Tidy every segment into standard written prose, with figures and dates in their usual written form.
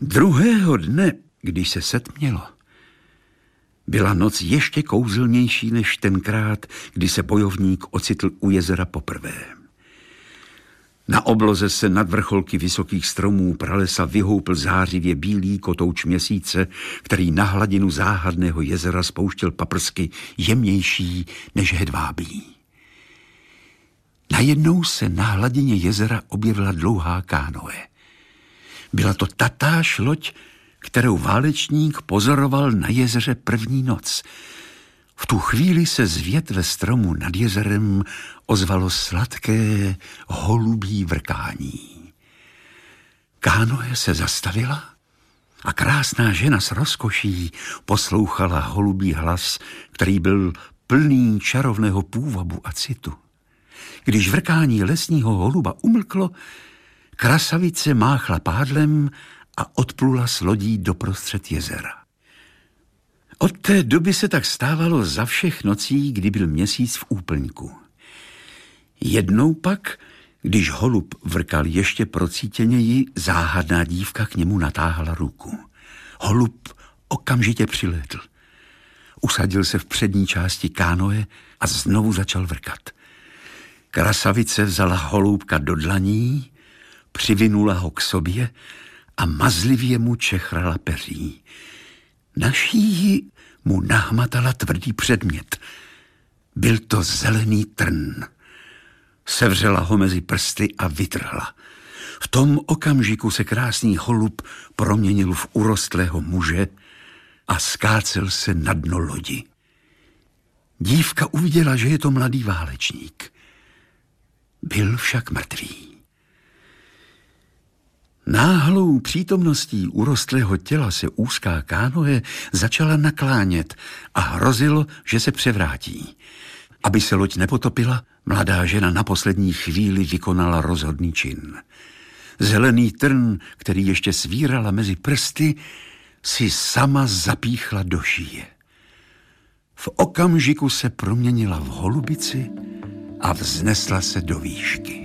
Druhého dne, když se setmělo, byla noc ještě kouzelnější než tenkrát, kdy se bojovník ocitl u jezera poprvé. Na obloze se nad vrcholky vysokých stromů pralesa vyhoupl zářivě bílý kotouč měsíce, který na hladinu záhadného jezera spouštěl paprsky jemnější než hedvábí. Najednou se na hladině jezera objevila dlouhá kánoe. Byla to tatáž loď, kterou válečník pozoroval na jezeře první noc. V tu chvíli se z větve stromu nad jezerem ozvalo sladké holubí vrkání. Kánoe se zastavila a krásná žena s rozkoší poslouchala holubí hlas, který byl plný čarovného půvabu a citu. Když vrkání lesního holuba umlklo, krasavice máchla pádlem a odplula s lodí doprostřed jezera. Od té doby se tak stávalo za všech nocí, kdy byl měsíc v úplňku. Jednou pak, když holub vrkal ještě procítěněji, záhadná dívka k němu natáhla ruku. Holub okamžitě přilétl. Usadil se v přední části kánoe a znovu začal vrkat. Krasavice vzala holubka do dlaní, přivinula ho k sobě a mazlivě mu čechrala peří. Na šíji mu nahmatala tvrdý předmět. Byl to zelený trn. Sevřela ho mezi prsty a vytrhla. V tom okamžiku se krásný holub proměnil v urostlého muže a skácel se na dno lodi. Dívka uviděla, že je to mladý válečník. Byl však mrtvý. Náhlou přítomností urostlého těla se úzká kánoe začala naklánět a hrozilo, že se převrátí. Aby se loď nepotopila, mladá žena na poslední chvíli vykonala rozhodný čin. Zelený trn, který ještě svírala mezi prsty, si sama zapíchla do šíje. V okamžiku se proměnila v holubici a vznesla se do výšky.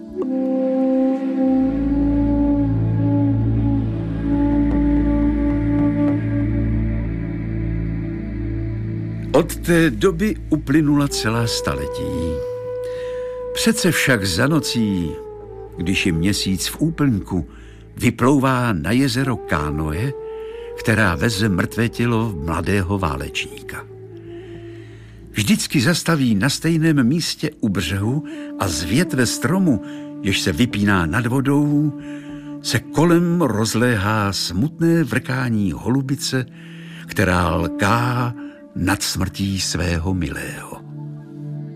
Od té doby uplynula celá staletí. Přece však za nocí, když je měsíc v úplňku, vyplouvá na jezero kánoe, která veze mrtvé tělo mladého válečníka. Vždycky zastaví na stejném místě u břehu a z větve stromu, jež se vypíná nad vodou, se kolem rozléhá smutné vrkání holubice, která lká nad smrtí svého milého.